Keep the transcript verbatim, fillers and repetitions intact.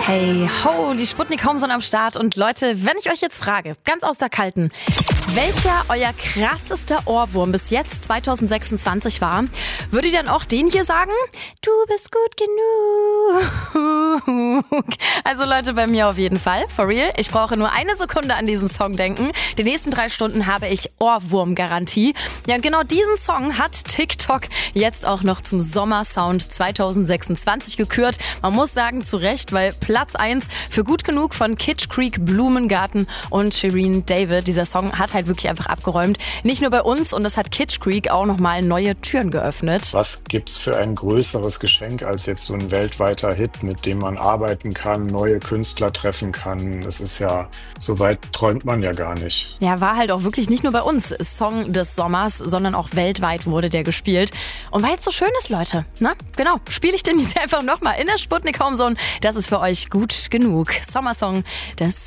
Hey, ho, die Sputnik Homezone am Start. Und Leute, wenn ich euch jetzt frage, ganz aus der Kalten, welcher euer krassester Ohrwurm bis jetzt zwanzig sechsundzwanzig war, würdet ihr dann auch den hier sagen? Du bist gut genug. Also Leute, bei mir auf jeden Fall, for real. Ich brauche nur eine Sekunde an diesen Song denken. Die nächsten drei Stunden habe ich Ohrwurm-Garantie. Ja, und genau diesen Song hat TikTok jetzt auch noch zum Sommersound zwanzig sechsundzwanzig gekürt. Man muss sagen, zu Recht, weil Platz eins für Gut genug von Kitsch Creek, Blumengarten und Shireen David. Dieser Song hat halt wirklich einfach abgeräumt. Nicht nur bei uns, und das hat Kitsch Creek auch nochmal neue Türen geöffnet. Was gibt's für ein größeres Geschenk als jetzt so ein weltweiter Hit, mit dem man arbeiten kann, neue Künstler treffen kann? Das ist ja, so weit träumt man ja gar nicht. Ja, war halt auch wirklich nicht nur bei uns Song des Sommers, sondern auch weltweit wurde der gespielt. Und weil es so schön ist, Leute, ne? Genau, spiele ich den jetzt einfach nochmal in der Sputnik Homezone. Das ist für euch gut genug. Sommersong des